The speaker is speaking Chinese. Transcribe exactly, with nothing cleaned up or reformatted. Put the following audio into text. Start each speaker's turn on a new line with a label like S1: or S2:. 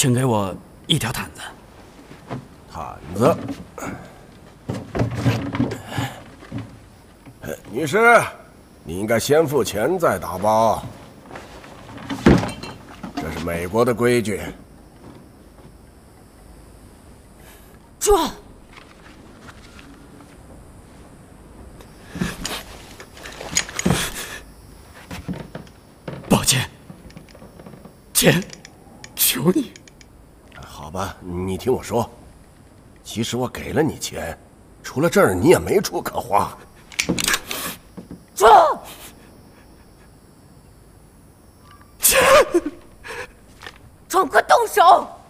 S1: 请给我一条毯子。
S2: 毯子。女士，你应该先付钱再打包，这是美国的规矩。
S3: 转。
S1: 抱歉，钱，求你。
S2: 好吧，你听我说，其实我给了你钱，除了这儿你也没处可花。
S3: 转。
S1: 钱，
S3: 转快动手！